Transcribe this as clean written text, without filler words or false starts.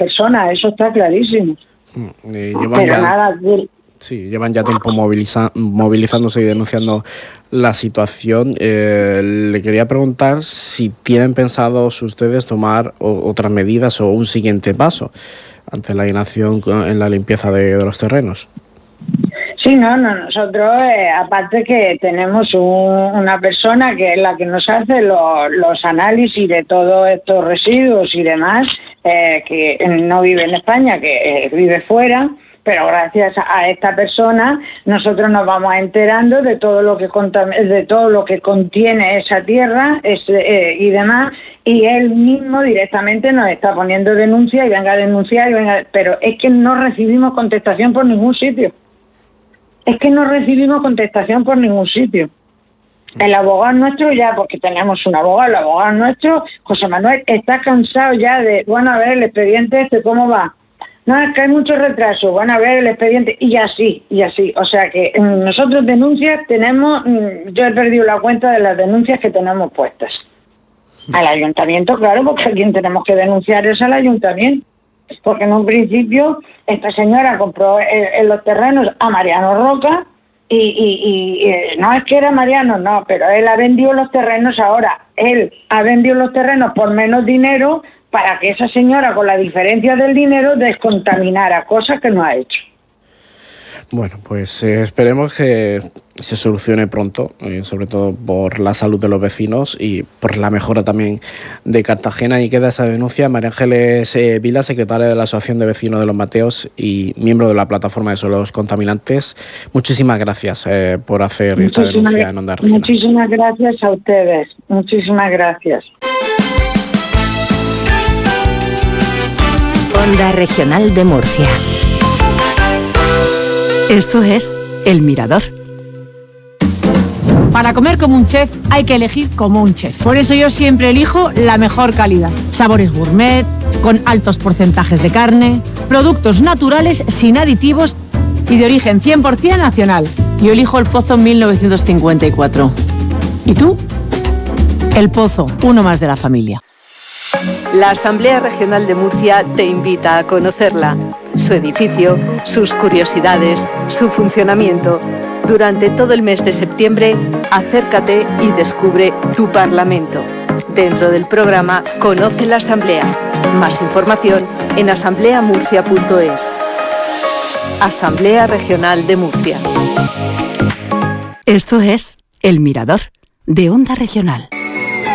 personas, eso está clarísimo. Llevan ya tiempo movilizándose y denunciando la situación. Le quería preguntar si tienen pensados ustedes tomar otras medidas o un siguiente paso ante la inacción en la limpieza de los terrenos. Sí, nosotros, aparte que tenemos una persona que es la que nos hace los análisis de todos estos residuos y demás, que no vive en España, que vive fuera, pero gracias a esta persona nosotros nos vamos enterando de todo lo que contiene esa tierra y demás, y él mismo directamente nos está poniendo denuncia y venga a denunciar, pero es que no recibimos contestación por ningún sitio. El abogado nuestro ya, porque tenemos un abogado, el abogado nuestro, José Manuel, está cansado ya de, a ver el expediente ¿cómo va? No, es que hay mucho retraso, a ver el expediente, y así. O sea que nosotros denuncias tenemos, yo he perdido la cuenta de las denuncias que tenemos puestas. Al ayuntamiento, claro, porque a quien tenemos que denunciar es al ayuntamiento. Porque en un principio esta señora compró en los terrenos a Mariano Roca y no es que era Mariano, no, pero él ha vendido los terrenos ahora. Él ha vendido los terrenos por menos dinero para que esa señora, con la diferencia del dinero, descontaminara, cosa que no ha hecho. Bueno, pues esperemos que se solucione pronto, sobre todo por la salud de los vecinos y por la mejora también de Cartagena. Y queda esa denuncia. María Ángeles Vila, secretaria de la Asociación de Vecinos de Los Mateos y miembro de la Plataforma de Suelos Contaminantes. Muchísimas gracias por hacer esta denuncia en Onda Regional. Muchísimas gracias a ustedes. Muchísimas gracias. Onda Regional de Murcia. Esto es El Mirador. Para comer como un chef hay que elegir como un chef. Por eso yo siempre elijo la mejor calidad. Sabores gourmet, con altos porcentajes de carne, productos naturales sin aditivos y de origen 100% nacional. Yo elijo El Pozo 1954. ¿Y tú? El Pozo, uno más de la familia. La Asamblea Regional de Murcia te invita a conocerla. Su edificio, sus curiosidades, su funcionamiento. Durante todo el mes de septiembre, acércate y descubre tu Parlamento. Dentro del programa Conoce la Asamblea. Más información en asambleamurcia.es. Asamblea Regional de Murcia. Esto es El Mirador, de Onda Regional.